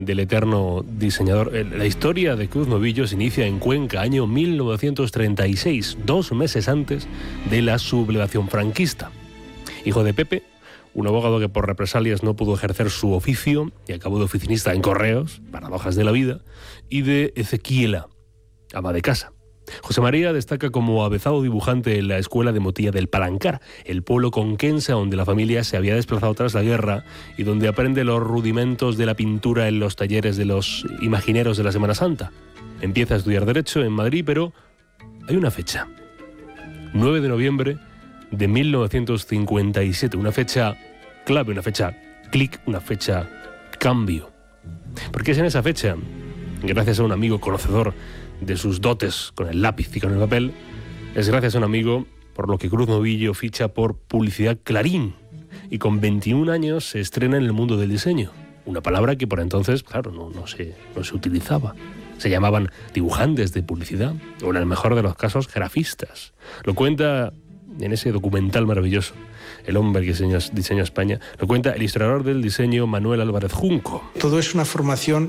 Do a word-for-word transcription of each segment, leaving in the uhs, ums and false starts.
del eterno diseñador. La historia de Cruz Novillo se inicia en Cuenca, año mil novecientos treinta y seis, dos meses antes de la sublevación franquista. Hijo de Pepe, un abogado que por represalias no pudo ejercer su oficio y acabó de oficinista en correos, paradojas de la vida, y de Ezequiela, ama de casa. José María destaca como avezado dibujante en la escuela de Motilla del Palancar, el pueblo conquense donde la familia se había desplazado tras la guerra y donde aprende los rudimentos de la pintura en los talleres de los imagineros de la Semana Santa. Empieza a estudiar Derecho en Madrid, pero hay una fecha, nueve de noviembre de mil novecientos cincuenta y siete, una fecha clave, una fecha clic, una fecha cambio. Porque es en esa fecha, gracias a un amigo conocedor de sus dotes con el lápiz y con el papel, es gracias a un amigo por lo que Cruz Novillo ficha por Publicidad Clarín y con veintiún años se estrena en el mundo del diseño, una palabra que por entonces, claro, no, no, se, no se utilizaba. Se llamaban dibujantes de publicidad o en el mejor de los casos grafistas. Lo cuenta en ese documental maravilloso, El hombre que diseñó, diseñó España, lo cuenta el historiador del diseño Manuel Álvarez Junco. Todo es una formación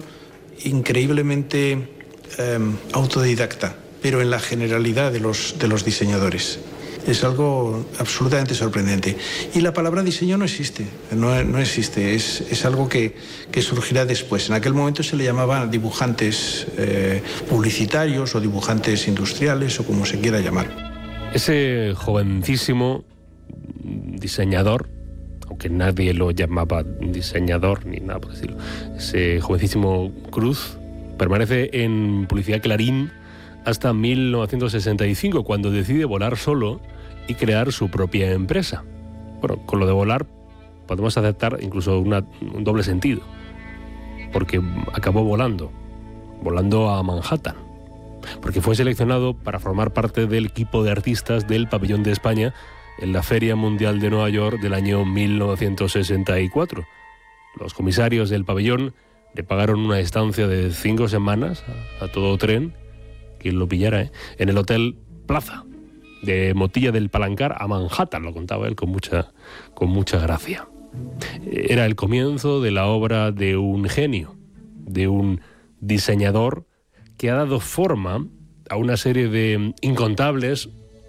increíblemente Eh, autodidacta, pero en la generalidad de los, de los diseñadores. Es algo absolutamente sorprendente. Y la palabra diseño no existe, no, no existe, es, es algo que, que surgirá después. En aquel momento se le llamaba dibujantes eh, publicitarios o dibujantes industriales o como se quiera llamar. Ese jovencísimo diseñador, aunque nadie lo llamaba diseñador ni nada por decirlo, ese jovencísimo Cruz permanece en Publicidad Clarín hasta mil novecientos sesenta y cinco, cuando decide volar solo y crear su propia empresa. Bueno, con lo de volar podemos aceptar incluso una, un doble sentido, porque acabó volando, volando a Manhattan, porque fue seleccionado para formar parte del equipo de artistas del Pabellón de España en la Feria Mundial de Nueva York del año mil novecientos sesenta y cuatro. Los comisarios del pabellón le pagaron una estancia de cinco semanas a, a todo tren, quien lo pillara, ¿eh? en el Hotel Plaza de Motilla del Palancar a Manhattan, lo contaba él con mucha, con mucha gracia. Era el comienzo de la obra de un genio, de un diseñador que ha dado forma a una serie de incontables,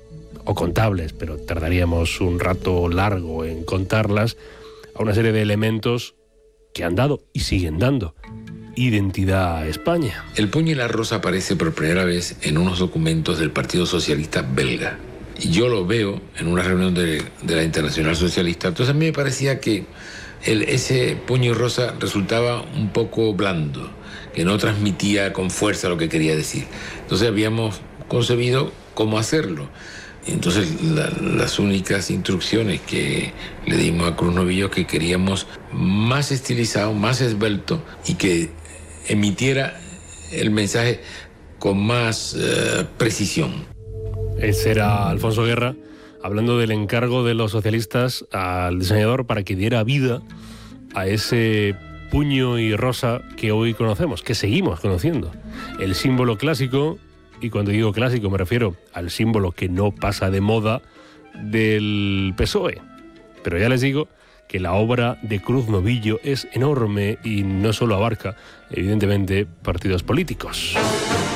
o contables, pero tardaríamos un rato largo en contarlas, a una serie de elementos que han dado y siguen dando identidad a España. El puño y la rosa aparece por primera vez en unos documentos del Partido Socialista belga. Y yo lo veo en una reunión de, de la Internacional Socialista. Entonces a mí me parecía que el, ese puño y rosa resultaba un poco blando, que no transmitía con fuerza lo que quería decir. Entonces habíamos concebido cómo hacerlo. Entonces la, las únicas instrucciones que le dimos a Cruz Novillo que queríamos más estilizado, más esbelto y que emitiera el mensaje con más uh, precisión. Ese era Alfonso Guerra hablando del encargo de los socialistas al diseñador para que diera vida a ese puño y rosa que hoy conocemos, que seguimos conociendo. El símbolo clásico. Y cuando digo clásico me refiero al símbolo que no pasa de moda del P S O E. Pero ya les digo que la obra de Cruz Novillo es enorme y no solo abarca, evidentemente, partidos políticos.